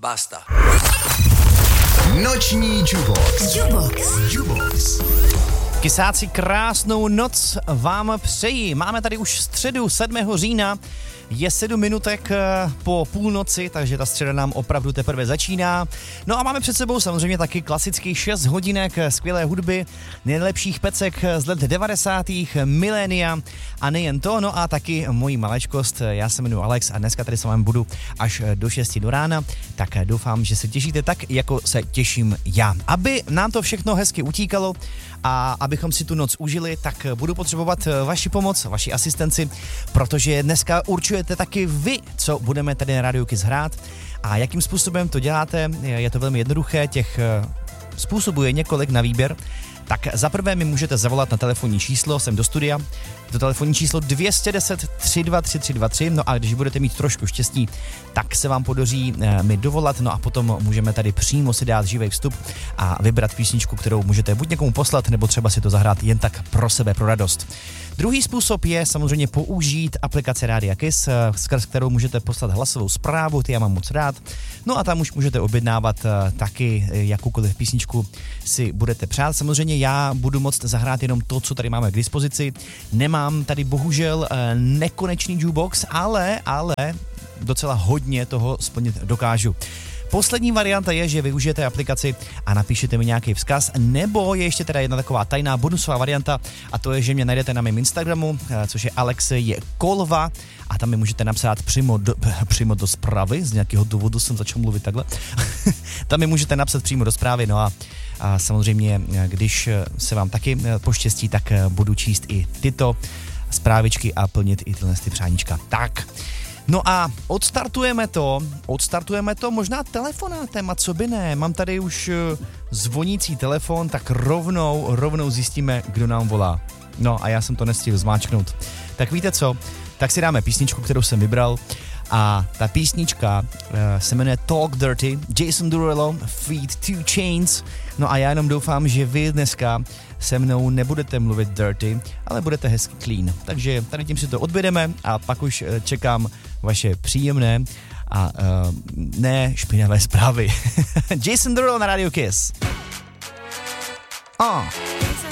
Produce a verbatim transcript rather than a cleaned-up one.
Basta. Noční Jubox. Jubox. Jubox. Kysáci, krásnou noc vám přeji. Máme tady už středu sedmého října. Je sedm minutek po půlnoci, takže ta středa nám opravdu teprve začíná. No a máme před sebou samozřejmě taky klasický šest hodinek skvělé hudby, nejlepších pecek z let devadesátých, milénia a nejen to, no a taky mojí malečkost. Já se jmenuji Alex a dneska tady s vámi budu až do šesti do rána, tak doufám, že se těšíte tak, jako se těším já. Aby nám to všechno hezky utíkalo a abychom si tu noc užili, tak budu potřebovat vaši pomoc, vaši asistenci, protože dneska určujete taky vy, co budeme tady na Radio Kiss hrát a jakým způsobem to děláte. Je to velmi jednoduché, těch způsobů je několik na výběr. Tak zaprvé mi můžete zavolat na telefonní číslo sem do studia, to telefonní číslo dvě set deset tři dva tři tři dva tři, no a když budete mít trošku štěstí, tak se vám podaří e, mi dovolat, no a potom můžeme tady přímo si dát živý vstup a vybrat písničku, kterou můžete buď někomu poslat, nebo třeba si to zahrát jen tak pro sebe, pro radost. Druhý způsob je samozřejmě použít aplikaci Rádia Kiss, skrz kterou můžete poslat hlasovou zprávu, ty já mám moc rád. No a tam už můžete objednávat taky jakoukoliv písničku si budete přát. Samozřejmě já budu moct zahrát jenom to, co tady máme k dispozici. Nemám tady bohužel nekonečný jukebox, ale, ale docela hodně toho splnit dokážu. Poslední varianta je, že využijete aplikaci a napíšete mi nějaký vzkaz, nebo je ještě teda jedna taková tajná bonusová varianta a to je, že mě najdete na mém Instagramu, což je Alex je Kolva a tam mi můžete napsat přímo do, přímo do zprávy, z nějakého důvodu jsem začal mluvit takhle. Tam mi můžete napsat přímo do zprávy, no a, a samozřejmě, když se vám taky poštěstí, tak budu číst i tyto zprávičky a plnit i tyhle ty přáníčka. Tak. No a odstartujeme to, odstartujeme to možná telefonátem, a co by ne, mám tady už zvonící telefon, tak rovnou, rovnou zjistíme, kdo nám volá. No a já jsem to nestihl zmáčknout. Tak víte co, tak si dáme písničku, kterou jsem vybral a ta písnička uh, se jmenuje Talk Dirty, Jason Derulo, feat. Two Chainz, no a já jenom doufám, že vy dneska se mnou nebudete mluvit dirty, ale budete hezky clean. Takže tady tím si to odbydeme a pak už čekám vaše příjemné a uh, ne špinavé zprávy. Jason Derulo na Radio Kiss. Oh.